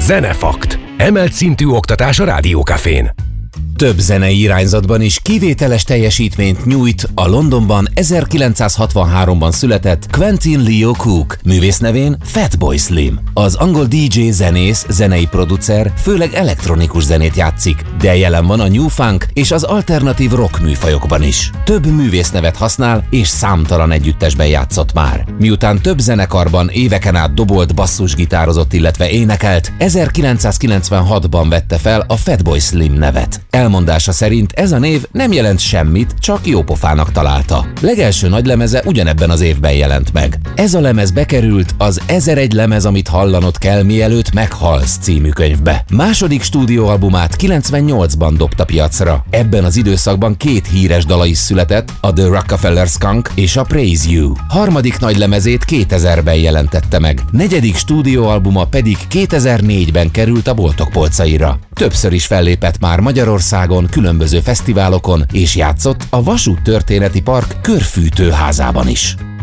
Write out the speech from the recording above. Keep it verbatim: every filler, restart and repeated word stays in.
Zenefakt. Emelt szintű oktatás a Rádiókafén. Több zenei irányzatban is kivételes teljesítményt nyújt a Londonban ezerkilencszázhatvanháromban született Quentin Leo Cook, művész nevén Fatboy Slim. Az angol dé dzsé, zenész, zenei producer, főleg elektronikus zenét játszik, de jelen van a new funk és az alternatív rock műfajokban is. Több művésznevet használ és számtalan együttesben játszott már. Miután több zenekarban éveken át dobolt, basszusgitározott, illetve énekelt, ezerkilencszázkilencvenhatban vette fel a Fatboy Slim nevet. Elmondása szerint ez a név nem jelent semmit, csak jópofának találta. Legelső nagylemeze ugyanebben az évben jelent meg. Ez a lemez bekerült az ezeregy lemez, amit hallanod kell, mielőtt meghalsz című könyvbe. Második stúdióalbumát kilencvennyolcban dobta piacra. Ebben az időszakban két híres dala is született, a The Rockefeller Skunk és a Praise You. Harmadik nagylemezét kétezerben jelentette meg. Negyedik stúdióalbuma pedig kétezer-négyben került a boltok polcaira. Többször is fellépett már Magyarországon, különböző fesztiválokon és játszott a Vasúttörténeti Park körfűtőházában is.